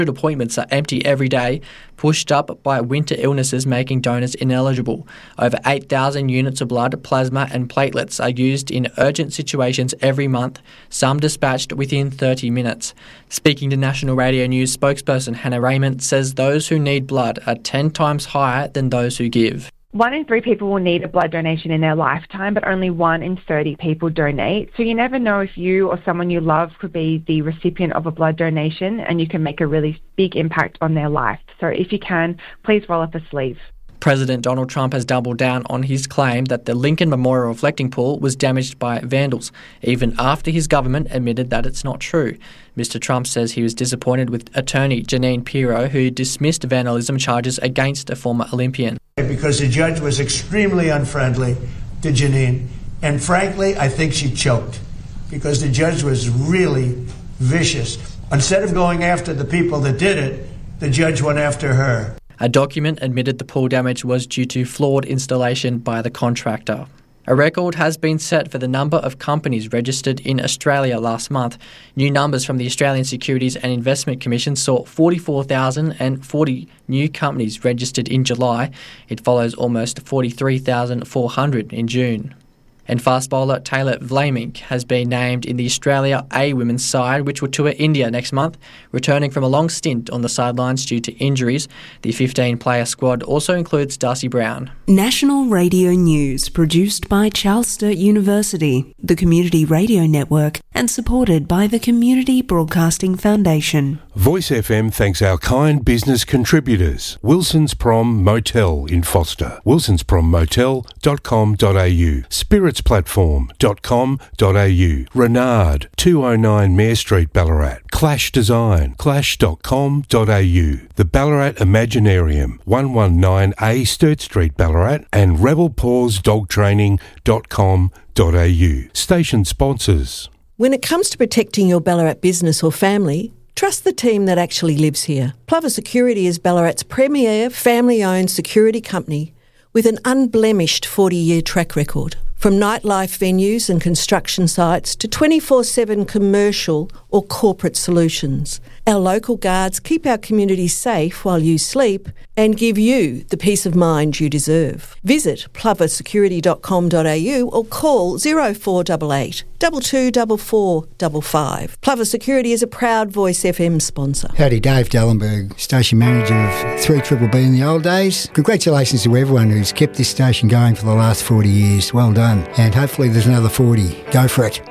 appointments are empty every day, pushed up by winter illnesses making donors ineligible. Over 8,000 units of blood, plasma and platelets are used in urgent situations every month, some dispatched within 30 minutes. Speaking to National Radio News, spokesperson Hannah Raymond says those who need blood are 10 times higher than those who give. 1 in 3 people will need a blood donation in their lifetime, but only 1 in 30 people donate. So you never know if you or someone you love could be the recipient of a blood donation, and you can make a really big impact on their life. So if you can, please roll up a sleeve. President Donald Trump has doubled down on his claim that the Lincoln Memorial reflecting pool was damaged by vandals, even after his government admitted that it's not true. Mr. Trump says he was disappointed with attorney Jeanine Pirro, who dismissed vandalism charges against a former Olympian. Because the judge was extremely unfriendly to Jeanine, and frankly, I think she choked, because the judge was really vicious. Instead of going after the people that did it, the judge went after her. A document admitted the pool damage was due to flawed installation by the contractor. A record has been set for the number of companies registered in Australia last month. New numbers from the Australian Securities and Investment Commission saw 44,040 new companies registered in July. It follows almost 43,400 in June. And fast bowler Taylor Vlaming has been named in the Australia A women's side, which will tour India next month. Returning from a long stint on the sidelines due to injuries, the 15-player squad also includes Darcy Brown. National Radio News, produced by Charles Sturt University, the Community Radio Network, and supported by the Community Broadcasting Foundation. Voice FM thanks our kind business contributors. Wilson's Prom Motel in Foster, wilsonsprommotel.com.au, spiritsplatform.com.au, Renard, 209 Mare Street, Ballarat, Clash Design, clash.com.au, the Ballarat Imaginarium, 119A Sturt Street, Ballarat, and rebelpawsdogtraining.com.au. Station sponsors. When it comes to protecting your Ballarat business or family, trust the team that actually lives here. Plover Security is Ballarat's premier family-owned security company with an unblemished 40-year track record. From nightlife venues and construction sites to 24/7 commercial or corporate solutions, our local guards keep our community safe while you sleep and give you the peace of mind you deserve. Visit ploversecurity.com.au or call 0488 224455. Plover Security is a proud Voice FM sponsor. Howdy, Dave Dellenberg, station manager of 3BBB in the old days. Congratulations to everyone who's kept this station going for the last 40 years. Well done. And hopefully there's another 40. Go for it.